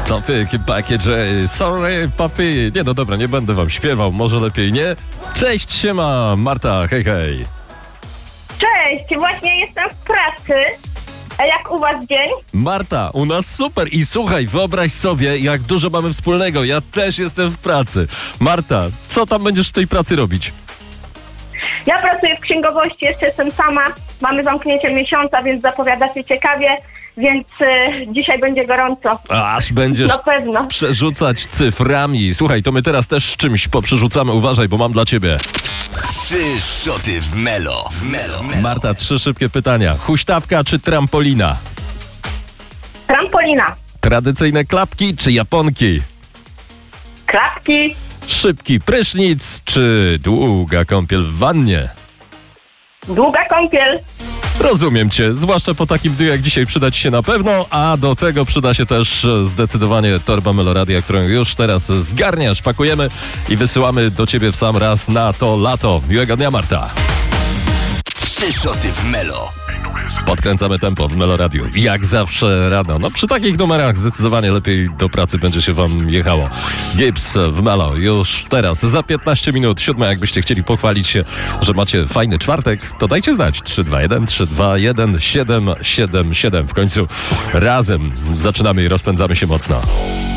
Topic, package, sorry papi. Nie, no dobra, nie będę wam śpiewał, może lepiej nie. Cześć, siema, Marta, hej, hej. Cześć, właśnie jestem w pracy. A jak u was dzień? Marta, u nas super i słuchaj, wyobraź sobie, jak dużo mamy wspólnego. Ja też jestem w pracy. Marta, co tam będziesz w tej pracy robić? Ja pracuję w księgowości, jeszcze jestem sama. Mamy zamknięcie miesiąca, więc zapowiada się ciekawie, więc dzisiaj będzie gorąco. Aż będziesz Na pewno. przerzucać cyframi. Słuchaj, to my teraz też czymś poprzerzucamy. Uważaj, bo mam dla ciebie. 3 szoty w Melo. Marta, 3 szybkie pytania. Huśtawka czy trampolina? Trampolina. Tradycyjne klapki czy japonki? Klapki. Szybki prysznic czy długa kąpiel w wannie? Długa kąpiel. Rozumiem cię, zwłaszcza po takim dniu jak dzisiaj przyda ci się na pewno, a do tego przyda się też zdecydowanie torba Meloradia, którą już teraz zgarniasz, pakujemy i wysyłamy do ciebie w sam raz na to lato. Miłego dnia, Marta. 3 szoty w Melo. Podkręcamy tempo w Meloradiu. Jak zawsze rano. No przy takich numerach zdecydowanie lepiej do pracy będzie się wam jechało. Gibbs w Melo już teraz za 15 minut 7. Jakbyście chcieli pochwalić się, że macie fajny czwartek, to dajcie znać. 321 321 777. W końcu razem zaczynamy i rozpędzamy się mocno.